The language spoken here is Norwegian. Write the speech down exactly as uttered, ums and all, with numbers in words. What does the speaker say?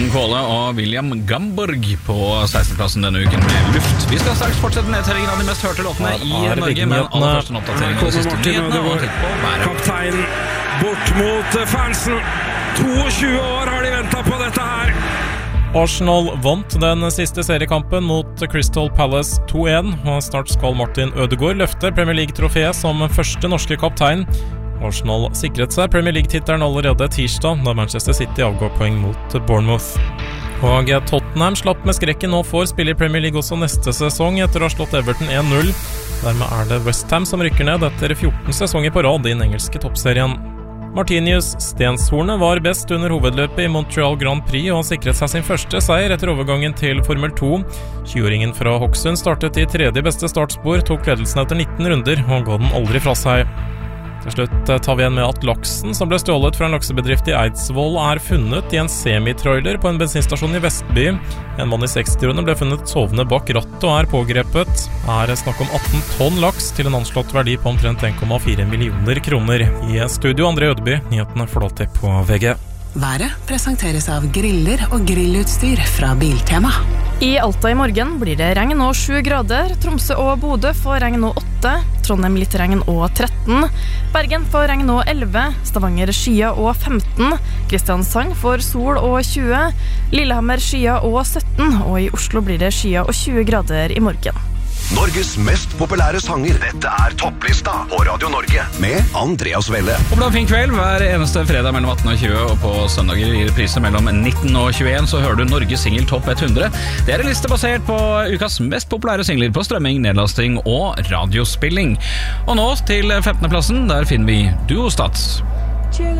Martin Kvåle og William Gamborg på sekstendeplassen denne uken med Luft. Vi skal straks fortsette nedtellingen av de mest hørte låtene i Norge, men aller først en oppdatering av de siste nyhetene og titt på været. Kaptein bort mot fansen. tjueto år har de ventet på dette her. Arsenal vant den siste seriekampen mot Crystal Palace to en, og snart skal Martin Ødegaard løfte Premier League-trofeet som første norske kaptein. Arsenal sikret seg Premier League-tittelen allerede tirsdag, da Manchester City avgår poeng mot Bournemouth. Og Tottenham slapp med skrekken og får spille i Premier League også neste sesong etter å ha slått Everton en null. Dermed er det West Ham som rykker ned etter fjorten sesonger på rad i den engelske toppserien. Martinius Stenshorne var best under hovedløpet i Montreal Grand Prix og sikret seg sin første seier etter overgangen til Formel to. tjueåringen fra Hokksund startet i tredje beste startspor, tok ledelsen etter nitten runder og ga den aldri fra seg. Til slutt tar vi igjen med at laksen som ble stjålet fra en laksebedrift i Eidsvoll er funnet i en semitrailer på en bensinstasjon i Vestby. En mann i sekstiårene ble funnet sovende bak rattet og er pågrepet. Her er snakk om atten tonn laks til en anslått verdi på omtrent en komma fire millioner kroner. I studio André Ødeby, nyhetene får alltid på V G. Været presenteres av griller og grillutstyr fra Biltema. I Alta i morgen blir det regn og sju grader. Tromsø og Bodø får regn og åtte. Trondheim litt regn og tretten. Bergen får regn og elleve. Stavanger skya og femten. Kristiansand får sol og tjue. Lillehammer skya og sytten. Og i Oslo blir det skya og tjue grader i morgen. Norges mest populære sanger. Dette er topplista på Radio Norge med Andreas Welle. Og blant fin kveld hver eneste fredag mellom atten og tjue, og på søndager i reprise mellom nitten og tjueen, så hører du Norges Single Topp hundre. Det er en liste basert på ukas mest populære singler på strømming, nedlasting og radiospilling. Og nå til femtendeplassen, der finner vi Duostat.